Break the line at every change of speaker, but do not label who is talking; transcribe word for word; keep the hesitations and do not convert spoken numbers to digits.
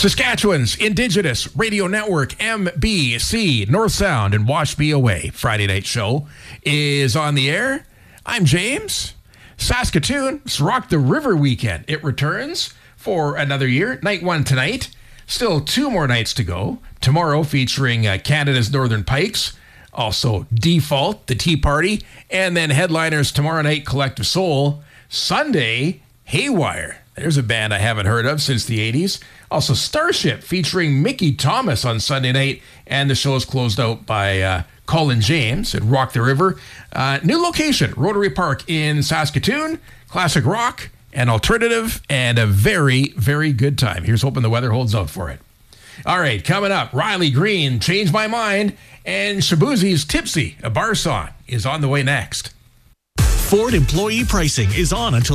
Saskatchewan's Indigenous Radio Network, M B C, North Sound and Wash B O A Friday night show is on the air. I'm James. Saskatoon's Rock the River weekend. It returns for another year. Night one tonight. Still two more nights to go. Tomorrow featuring uh, Canada's Northern Pikes. Also Default, the Tea Party. And then headliners tomorrow night, Collective Soul. Sunday, Haywire. There's a band I haven't heard of since the eighties. Also Starship featuring Mickey Thomas on Sunday night. And the show is closed out by uh, Colin James at Rock the River. Uh, new location, Rotary Park in Saskatoon. Classic rock and alternative and a very, very good time. Here's hoping the weather holds out for it. All right, coming up, Riley Green, Change My Mind, and Shabuzi's Tipsy, a bar song, is on the way next.
Ford employee pricing is on until